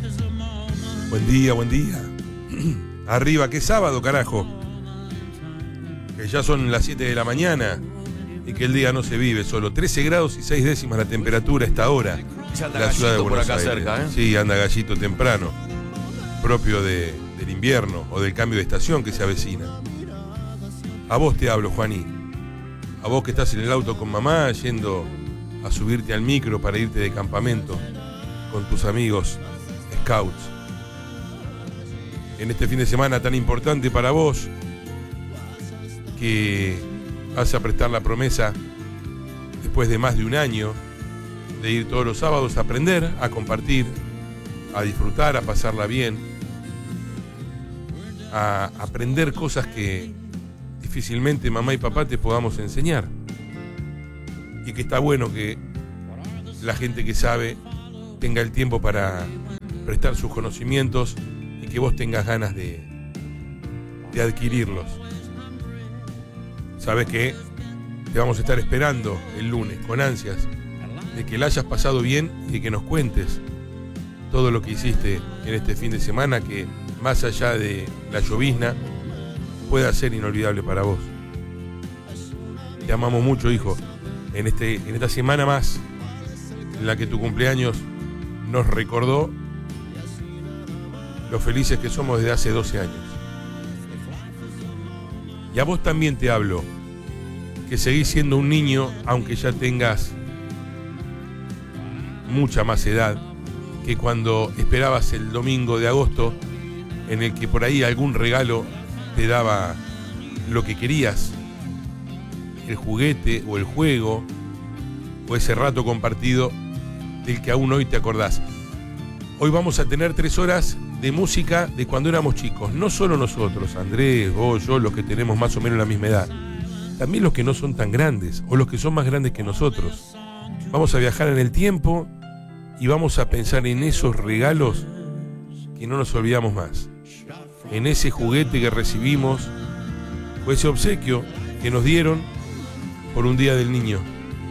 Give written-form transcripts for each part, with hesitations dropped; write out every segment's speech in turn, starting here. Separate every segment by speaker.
Speaker 1: Buen día, buen día. Arriba, que sábado, carajo. Que ya son las 7 de la mañana y que el día no se vive solo. 13 grados y 6 décimas la temperatura a esta hora.
Speaker 2: Ya anda
Speaker 1: La ciudad de
Speaker 2: Gallito por
Speaker 1: Buenos
Speaker 2: acá
Speaker 1: Aires.
Speaker 2: cerca, ¿eh?
Speaker 1: Sí, anda Gallito temprano, propio del invierno o del cambio de estación que se avecina. A vos te hablo, Juaní. A vos que estás en el auto con mamá yendo a subirte al micro para irte de campamento con tus amigos scouts. En este fin de semana tan importante para vos, que vas a prestar la promesa después de más de un año de ir todos los sábados a aprender, a compartir, a disfrutar, a pasarla bien, a aprender cosas que difícilmente mamá y papá te podamos enseñar. Y que está bueno que la gente que sabe tenga el tiempo para prestar sus conocimientos y que vos tengas ganas de adquirirlos. Sabes que te vamos a estar esperando el lunes con ansias de que la hayas pasado bien y que nos cuentes todo lo que hiciste en este fin de semana, que más allá de la llovizna pueda ser inolvidable para vos. Te amamos mucho, hijo, en esta semana más en la que tu cumpleaños nos recordó lo felices que somos desde hace 12 años. Y a vos también te hablo, que seguís siendo un niño aunque ya tengas mucha más edad que cuando esperabas el domingo de agosto, en el que por ahí algún regalo te daba lo que querías, el juguete o el juego o ese rato compartido del que aún hoy te acordás. Hoy vamos a tener 3 horas de música de cuando éramos chicos, no solo nosotros, Andrés, vos, yo, los que tenemos más o menos la misma edad, también los que no son tan grandes o los que son más grandes que nosotros. Vamos a viajar en el tiempo y vamos a pensar en esos regalos que no nos olvidamos más, en ese juguete que recibimos o ese obsequio que nos dieron por un día del niño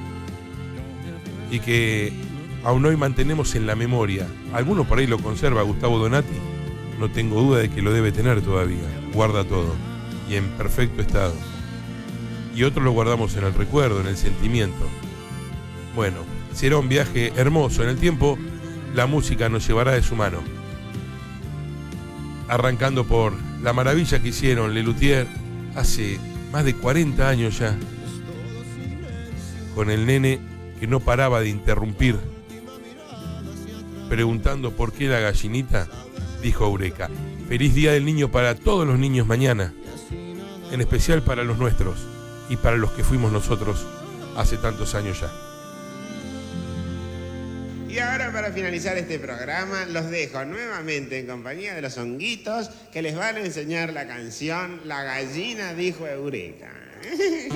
Speaker 1: y que aún hoy mantenemos en la memoria. Alguno por ahí lo conserva, Gustavo Donati, no tengo duda de que lo debe tener todavía, guarda todo y en perfecto estado. Y otros lo guardamos en el recuerdo, en el sentimiento. Bueno, será un viaje hermoso en el tiempo, la música nos llevará de su mano. Arrancando por la maravilla que hicieron Lelutier hace más de 40 años ya, con el nene que no paraba de interrumpir, preguntando por qué la gallinita, dijo Eureka. Feliz Día del Niño para todos los niños mañana, en especial para los nuestros y para los que fuimos nosotros hace tantos años ya.
Speaker 3: Y ahora, para finalizar este programa, los dejo nuevamente en compañía de los honguitos que les van a enseñar la canción La gallina dijo Eureka.